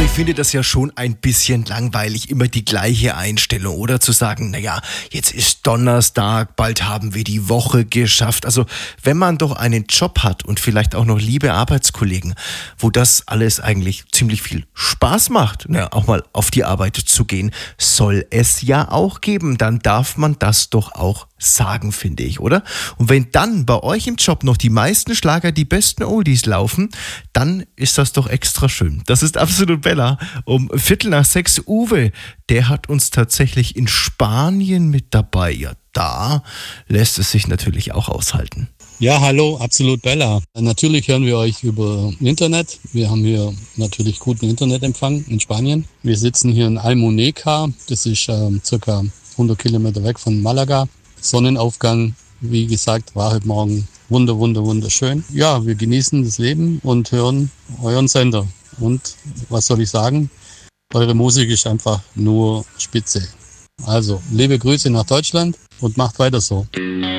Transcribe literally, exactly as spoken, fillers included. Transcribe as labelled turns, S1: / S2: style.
S1: Ich finde das ja schon ein bisschen langweilig, immer die gleiche Einstellung, oder zu sagen, naja, jetzt ist Donnerstag, bald haben wir die Woche geschafft. Also wenn man doch einen Job hat und vielleicht auch noch liebe Arbeitskollegen, wo das alles eigentlich ziemlich viel Spaß macht, na, auch mal auf die Arbeit zu gehen, soll es ja auch geben. Dann darf man das doch auch sagen, finde ich, oder? Und wenn dann bei euch im Job noch die meisten Schlager, die besten Oldies laufen, dann ist das doch extra schön. Das ist Absolut Bella. Um Viertel nach sechs, Uwe, der hat uns tatsächlich in Spanien mit dabei. Ja, da lässt es sich natürlich auch aushalten.
S2: Ja, hallo, Absolut Bella. Natürlich hören wir euch über Internet. Wir haben hier natürlich guten Internetempfang in Spanien. Wir sitzen hier in Almuneca. Das ist ähm, circa hundert Kilometer weg von Malaga. Sonnenaufgang, wie gesagt, war heute Morgen wunder, wunder, wunderschön. Ja, wir genießen das Leben und hören euren Sender. Und was soll ich sagen? Eure Musik ist einfach nur spitze. Also, liebe Grüße nach Deutschland und macht weiter so.